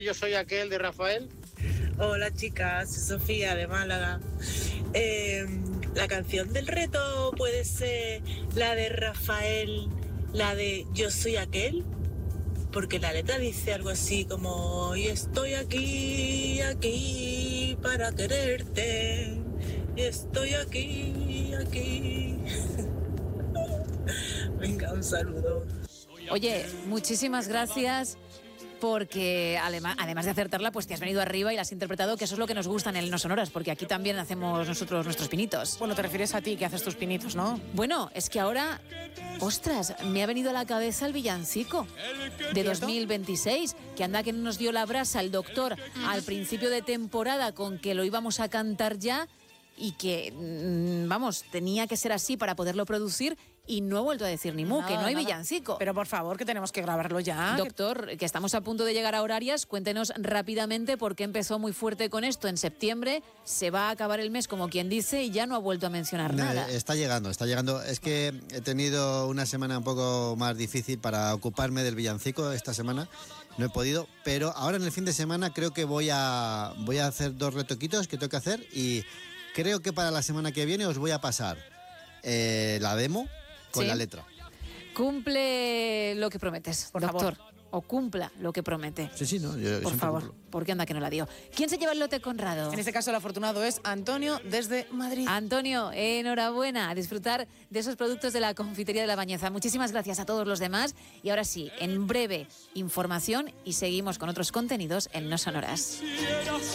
Yo soy aquel de Rafael. Hola chicas, soy Sofía de Málaga. La canción del reto puede ser la de Rafael, la de Yo soy aquel, porque la letra dice algo así como y estoy aquí para quererte, y estoy aquí. Venga, un saludo. Oye, muchísimas gracias. Porque además de acertarla, pues te has venido arriba y la has interpretado, que eso es lo que nos gusta en el No Sonoras, porque aquí también hacemos nosotros nuestros pinitos. Bueno, te refieres a ti, que haces tus pinitos, ¿no? Bueno, es que ahora, ostras, me ha venido a la cabeza el villancico de 2026, que anda que nos dio la brasa el doctor al principio de temporada con que lo íbamos a cantar ya y que, vamos, tenía que ser así para poderlo producir y no he vuelto a decir ni mu, que no hay villancico. Pero por favor, que tenemos que grabarlo ya. Doctor, que estamos a punto de llegar a horarias, cuéntenos rápidamente por qué empezó muy fuerte con esto en septiembre, se va a acabar el mes como quien dice y ya no ha vuelto a mencionar nada. Está llegando. Es que he tenido una semana un poco más difícil para ocuparme del villancico esta semana. No he podido, pero ahora en el fin de semana creo que voy a hacer 2 retoquitos que tengo que hacer y creo que para la semana que viene os voy a pasar la demo con la letra. Cumple lo que prometes, por doctor. favor. O cumpla lo que promete. Sí, no. Yo por favor, cumplo. porque anda que no la dio. ¿Quién se lleva el lote Conrado? En este caso el afortunado es Antonio desde Madrid. Antonio, enhorabuena, a disfrutar de esos productos de la Confitería de la Bañeza. Muchísimas gracias a todos los demás. Y ahora sí, en breve, información y seguimos con otros contenidos en No Sonoras.